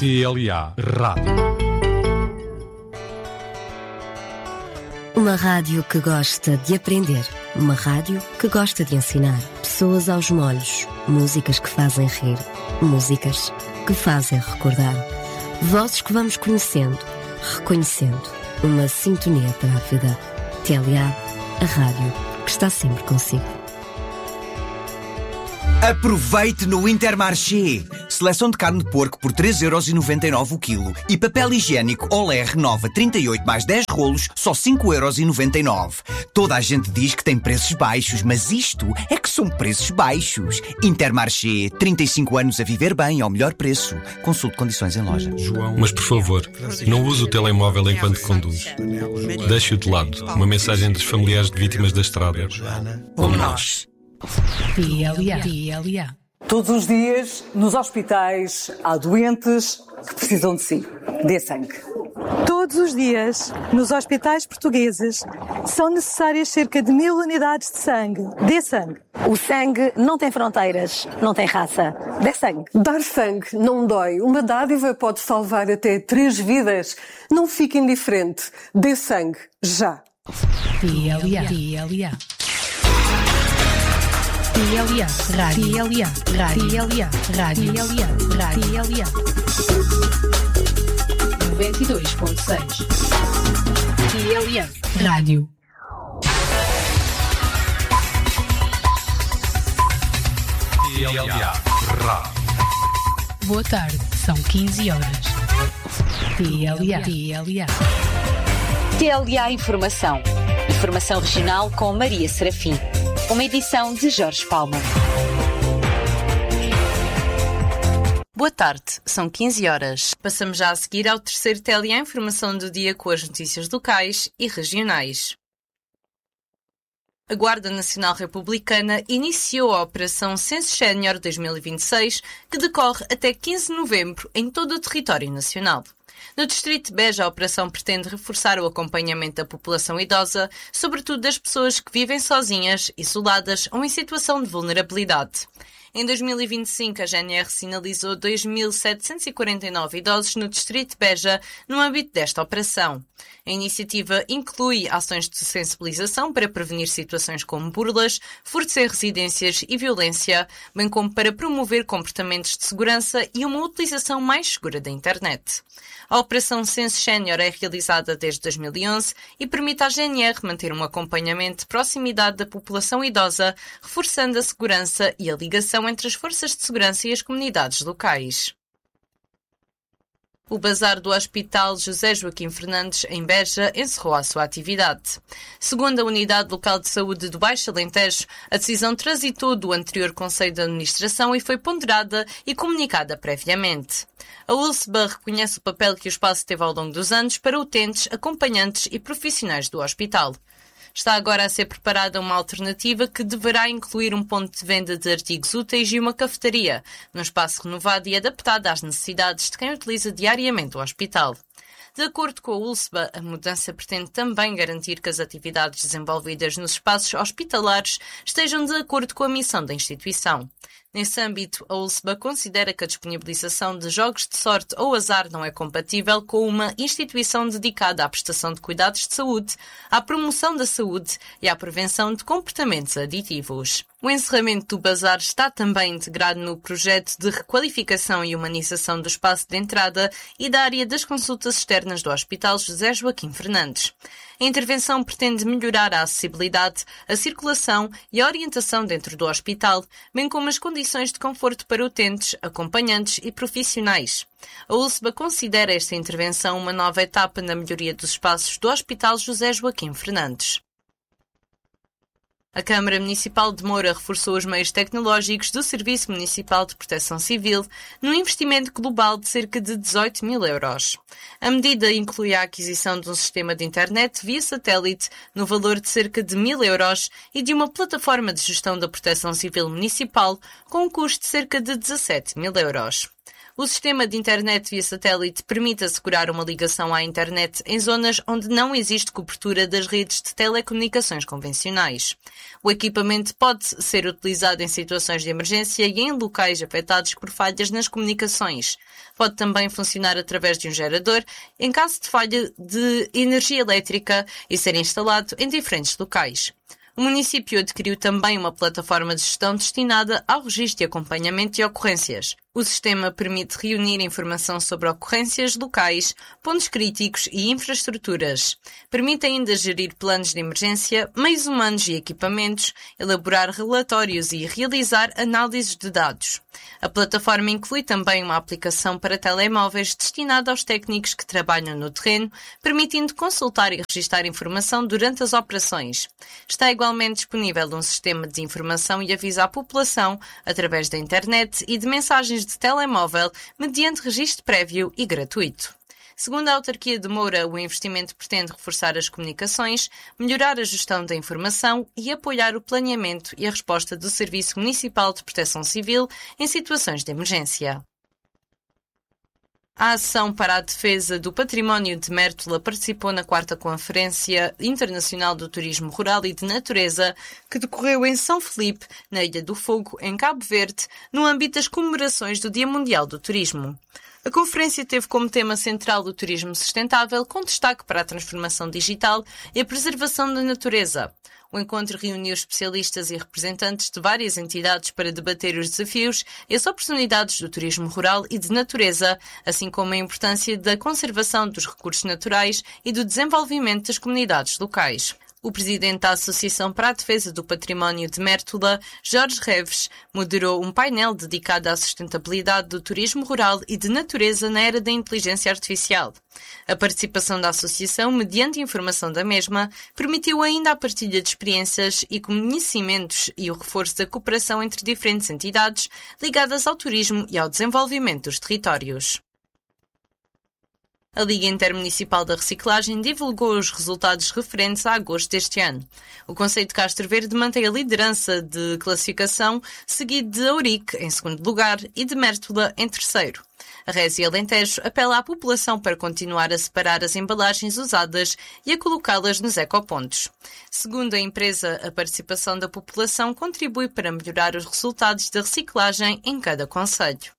TLA Rádio. Uma rádio que gosta de aprender. Uma rádio que gosta de ensinar. Pessoas aos molhos. Músicas que fazem rir. Músicas que fazem recordar. Vozes que vamos conhecendo, reconhecendo. Uma sintonia para a vida. TLA, a rádio que está sempre consigo. Aproveite no Intermarché. Seleção de carne de porco por 3,99€ o quilo e papel higiênico Olé Renova 38 mais 10 rolos, só 5,99€. Toda a gente diz que tem preços baixos, mas isto é que são preços baixos. Intermarché, 35 anos a viver bem ao melhor preço. Consulte condições em loja. Mas por favor, não use o telemóvel enquanto conduz. Deixe-o de lado. Uma mensagem dos familiares de vítimas da estrada. Como nós. TLA. Todos os dias, nos hospitais, há doentes que precisam de si. Dê sangue. Todos os dias, nos hospitais portugueses, são necessárias cerca de 1000 unidades de sangue. Dê sangue. O sangue não tem fronteiras, não tem raça. Dê sangue. Dar sangue não dói. Uma dádiva pode salvar até 3 vidas. Não fique indiferente. Dê sangue. Já. TLA. Rádio. 92.6. TLA Rádio. TLA Rádio. Boa tarde, são 15 horas. TLA. TLA Informação. Informação regional com Maria Serafim. Uma edição de Jorge Palma. Boa tarde, são 15 horas. Passamos já a seguir ao terceiro TLA Informação do dia com as notícias locais e regionais. A Guarda Nacional Republicana iniciou a Operação Censo Sénior 2026, que decorre até 15 de novembro em todo o território nacional. No Distrito de Beja, a operação pretende reforçar o acompanhamento da população idosa, sobretudo das pessoas que vivem sozinhas, isoladas ou em situação de vulnerabilidade. Em 2025, a GNR sinalizou 2.749 idosos no Distrito de Beja no âmbito desta operação. A iniciativa inclui ações de sensibilização para prevenir situações como burlas, furtos em residências e violência, bem como para promover comportamentos de segurança e uma utilização mais segura da internet. A Operação Censo Sénior é realizada desde 2011 e permite à GNR manter um acompanhamento de proximidade da população idosa, reforçando a segurança e a ligação entre as forças de segurança e as comunidades locais. O Bazar do Hospital José Joaquim Fernandes, em Beja, encerrou a sua atividade. Segundo a Unidade Local de Saúde do Baixo Alentejo, a decisão transitou do anterior Conselho de Administração e foi ponderada e comunicada previamente. A ULSBA reconhece o papel que o espaço teve ao longo dos anos para utentes, acompanhantes e profissionais do hospital. Está agora a ser preparada uma alternativa que deverá incluir um ponto de venda de artigos úteis e uma cafetaria, num espaço renovado e adaptado às necessidades de quem utiliza diariamente o hospital. De acordo com a ULSBA, a mudança pretende também garantir que as atividades desenvolvidas nos espaços hospitalares estejam de acordo com a missão da instituição. Nesse âmbito, a ULSBA considera que a disponibilização de jogos de sorte ou azar não é compatível com uma instituição dedicada à prestação de cuidados de saúde, à promoção da saúde e à prevenção de comportamentos aditivos. O encerramento do bazar está também integrado no projeto de requalificação e humanização do espaço de entrada e da área das consultas externas do Hospital José Joaquim Fernandes. A intervenção pretende melhorar a acessibilidade, a circulação e a orientação dentro do hospital, bem como as condições de conforto para utentes, acompanhantes e profissionais. A ULSBA considera esta intervenção uma nova etapa na melhoria dos espaços do Hospital José Joaquim Fernandes. A Câmara Municipal de Moura reforçou os meios tecnológicos do Serviço Municipal de Proteção Civil num investimento global de cerca de 18 mil euros. A medida inclui a aquisição de um sistema de internet via satélite no valor de cerca de 1.000 euros e de uma plataforma de gestão da Proteção Civil Municipal com um custo de cerca de 17 mil euros. O sistema de internet via satélite permite assegurar uma ligação à internet em zonas onde não existe cobertura das redes de telecomunicações convencionais. O equipamento pode ser utilizado em situações de emergência e em locais afetados por falhas nas comunicações. Pode também funcionar através de um gerador em caso de falha de energia elétrica e ser instalado em diferentes locais. O município adquiriu também uma plataforma de gestão destinada ao registro e acompanhamento de ocorrências. O sistema permite reunir informação sobre ocorrências locais, pontos críticos e infraestruturas. Permite ainda gerir planos de emergência, meios humanos e equipamentos, elaborar relatórios e realizar análises de dados. A plataforma inclui também uma aplicação para telemóveis destinada aos técnicos que trabalham no terreno, permitindo consultar e registrar informação durante as operações. Está igualmente disponível um sistema de informação e aviso à população através da internet e de mensagens de telemóvel mediante registro prévio e gratuito. Segundo a autarquia de Moura, o investimento pretende reforçar as comunicações, melhorar a gestão da informação e apoiar o planeamento e a resposta do Serviço Municipal de Proteção Civil em situações de emergência. A Ação para a Defesa do Património de Mértola participou na 4ª Conferência Internacional do Turismo Rural e de Natureza, que decorreu em São Felipe, na Ilha do Fogo, em Cabo Verde, no âmbito das comemorações do Dia Mundial do Turismo. A conferência teve como tema central o turismo sustentável, com destaque para a transformação digital e a preservação da natureza. O encontro reuniu especialistas e representantes de várias entidades para debater os desafios e as oportunidades do turismo rural e de natureza, assim como a importância da conservação dos recursos naturais e do desenvolvimento das comunidades locais. O presidente da Associação para a Defesa do Património de Mértola, Jorge Reves, moderou um painel dedicado à sustentabilidade do turismo rural e de natureza na era da inteligência artificial. A participação da associação, mediante informação da mesma, permitiu ainda a partilha de experiências e conhecimentos e o reforço da cooperação entre diferentes entidades ligadas ao turismo e ao desenvolvimento dos territórios. A Liga Intermunicipal da Reciclagem divulgou os resultados referentes a agosto deste ano. O concelho de Castro Verde mantém a liderança de classificação, seguido de Ourique, em segundo lugar, e de Mértola, em terceiro. A Résia Alentejo apela à população para continuar a separar as embalagens usadas e a colocá-las nos ecopontos. Segundo a empresa, a participação da população contribui para melhorar os resultados da reciclagem em cada concelho.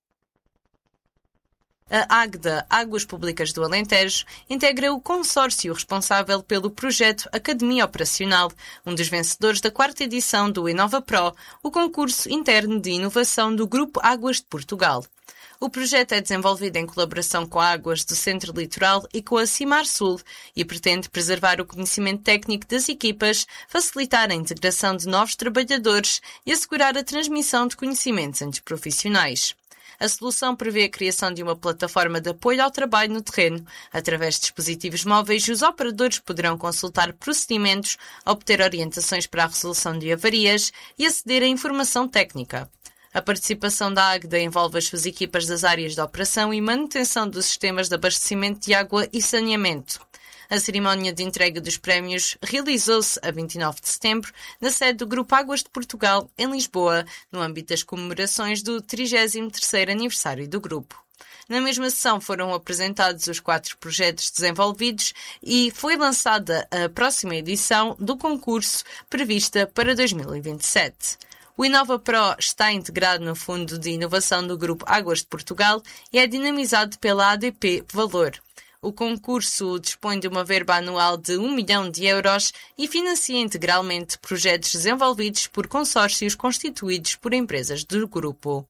A AGDA, Águas Públicas do Alentejo, integra o consórcio responsável pelo projeto Academia Operacional, um dos vencedores da 4ª edição do Inova Pro, o concurso interno de inovação do Grupo Águas de Portugal. O projeto é desenvolvido em colaboração com a Águas do Centro Litoral e com a Cimar Sul e pretende preservar o conhecimento técnico das equipas, facilitar a integração de novos trabalhadores e assegurar a transmissão de conhecimentos entre os profissionais. A solução prevê a criação de uma plataforma de apoio ao trabalho no terreno. Através de dispositivos móveis, os operadores poderão consultar procedimentos, obter orientações para a resolução de avarias e aceder a informação técnica. A participação da AGDA envolve as suas equipas das áreas de operação e manutenção dos sistemas de abastecimento de água e saneamento. A cerimónia de entrega dos prémios realizou-se a 29 de setembro na sede do Grupo Águas de Portugal, em Lisboa, no âmbito das comemorações do 33º aniversário do grupo. Na mesma sessão foram apresentados os 4 projetos desenvolvidos e foi lançada a próxima edição do concurso prevista para 2027. O Inova Pro está integrado no Fundo de Inovação do Grupo Águas de Portugal e é dinamizado pela ADP Valor. O concurso dispõe de uma verba anual de 1 milhão de euros e financia integralmente projetos desenvolvidos por consórcios constituídos por empresas do grupo.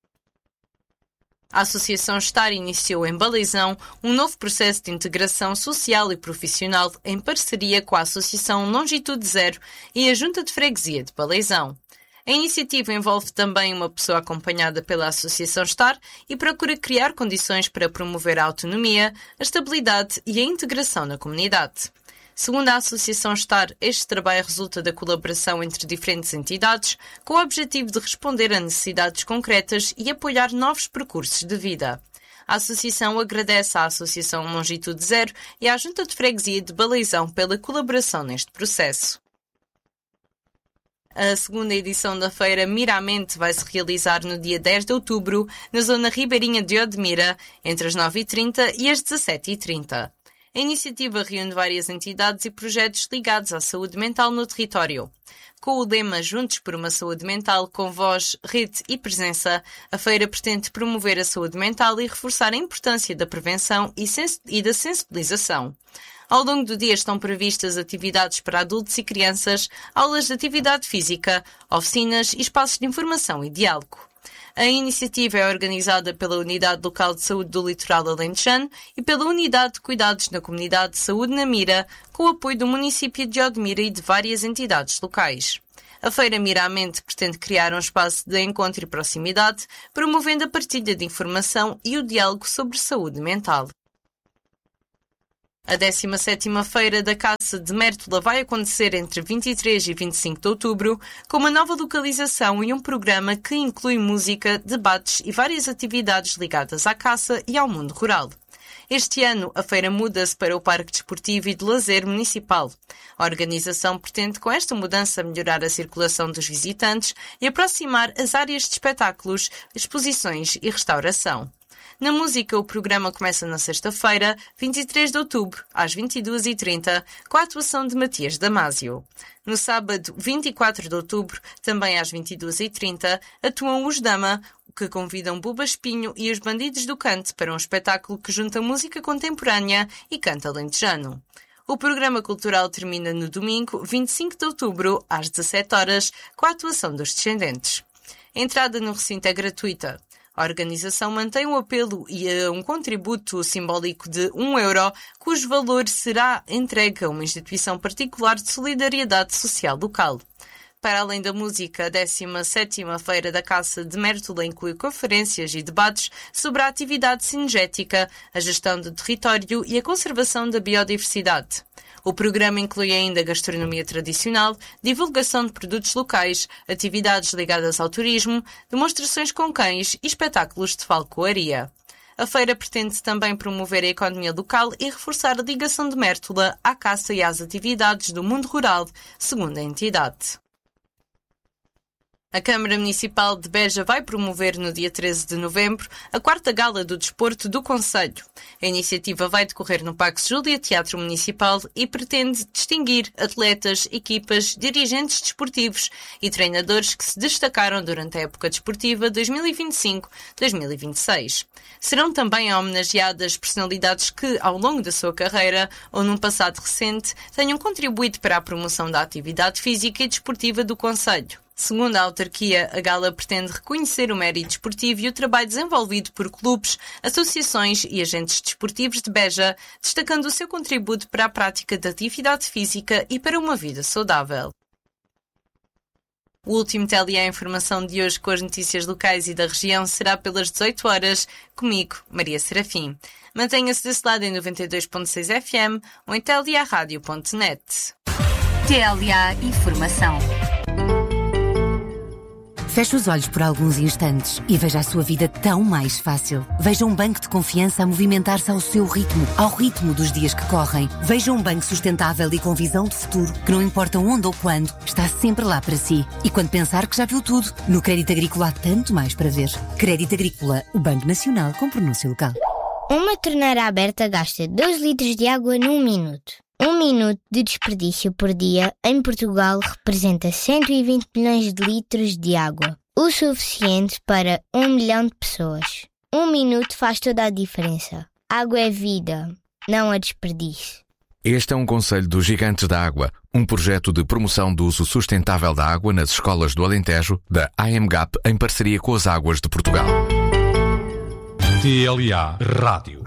A Associação STAR iniciou em Baleizão um novo processo de integração social e profissional em parceria com a Associação Longitude Zero e a Junta de Freguesia de Baleizão. A iniciativa envolve também uma pessoa acompanhada pela Associação STAR e procura criar condições para promover a autonomia, a estabilidade e a integração na comunidade. Segundo a Associação STAR, este trabalho resulta da colaboração entre diferentes entidades com o objetivo de responder a necessidades concretas e apoiar novos percursos de vida. A Associação agradece à Associação Longitude Zero e à Junta de Freguesia de Baleizão pela colaboração neste processo. A segunda edição da Feira Miramente vai se realizar no dia 10 de outubro, na zona ribeirinha de Odmira, entre as 9h30 e as 17h30. A iniciativa reúne várias entidades e projetos ligados à saúde mental no território. Com o lema Juntos por uma Saúde Mental, com voz, rede e presença, a feira pretende promover a saúde mental e reforçar a importância da prevenção e da sensibilização. Ao longo do dia estão previstas atividades para adultos e crianças, aulas de atividade física, oficinas e espaços de informação e diálogo. A iniciativa é organizada pela Unidade Local de Saúde do Litoral Alentejano e pela Unidade de Cuidados na Comunidade de Saúde na Mira, com o apoio do município de Odmira e de várias entidades locais. A Feira Miramente pretende criar um espaço de encontro e proximidade, promovendo a partilha de informação e o diálogo sobre saúde mental. A 17ª Feira da Caça de Mértola vai acontecer entre 23 e 25 de outubro, com uma nova localização e um programa que inclui música, debates e várias atividades ligadas à caça e ao mundo rural. Este ano, a feira muda-se para o Parque Desportivo e de Lazer Municipal. A organização pretende, com esta mudança, melhorar a circulação dos visitantes e aproximar as áreas de espetáculos, exposições e restauração. Na música, o programa começa na sexta-feira, 23 de outubro, às 22h30, com a atuação de Matias Damasio. No sábado, 24 de outubro, também às 22h30, atuam os Dama, que convidam Buba Espinho e os Bandidos do Cante para um espetáculo que junta música contemporânea e canto alentejano. O programa cultural termina no domingo, 25 de outubro, às 17h, com a atuação dos Descendentes. A entrada no recinto é gratuita. A organização mantém um apelo e um contributo simbólico de €1, cujo valor será entregue a uma instituição particular de solidariedade social local. Para além da música, a 17ª Feira da Caça de Mértola inclui conferências e debates sobre a atividade cinegética, a gestão do território e a conservação da biodiversidade. O programa inclui ainda gastronomia tradicional, divulgação de produtos locais, atividades ligadas ao turismo, demonstrações com cães e espetáculos de falcoaria. A feira pretende também promover a economia local e reforçar a ligação de Mértola à caça e às atividades do mundo rural, segundo a entidade. A Câmara Municipal de Beja vai promover no dia 13 de novembro a 4ª Gala do Desporto do Concelho. A iniciativa vai decorrer no Pax Júlia Teatro Municipal e pretende distinguir atletas, equipas, dirigentes desportivos e treinadores que se destacaram durante a época desportiva 2025-2026. Serão também homenageadas personalidades que, ao longo da sua carreira ou num passado recente, tenham contribuído para a promoção da atividade física e desportiva do Concelho. Segundo a autarquia, a gala pretende reconhecer o mérito desportivo e o trabalho desenvolvido por clubes, associações e agentes desportivos de Beja, destacando o seu contributo para a prática da atividade física e para uma vida saudável. O último TLA Informação de hoje com as notícias locais e da região será pelas 18h, comigo, Maria Serafim. Mantenha-se desse lado em 92.6 FM ou em tlarádio.net. TLA Informação. Feche os olhos por alguns instantes e veja a sua vida tão mais fácil. Veja um banco de confiança a movimentar-se ao seu ritmo, ao ritmo dos dias que correm. Veja um banco sustentável e com visão de futuro, que não importa onde ou quando, está sempre lá para si. E quando pensar que já viu tudo, no Crédito Agrícola há tanto mais para ver. Crédito Agrícola, o Banco Nacional com pronúncia local. Uma torneira aberta gasta 2 litros de água num minuto. 1 minuto de desperdício por dia em Portugal representa 120 milhões de litros de água, o suficiente para 1 milhão de pessoas. 1 minuto faz toda a diferença. Água é vida, não a desperdício. Este é um conselho dos Gigantes da Água, um projeto de promoção do uso sustentável da água nas escolas do Alentejo, da AMGAP, em parceria com as Águas de Portugal. TLA Rádio.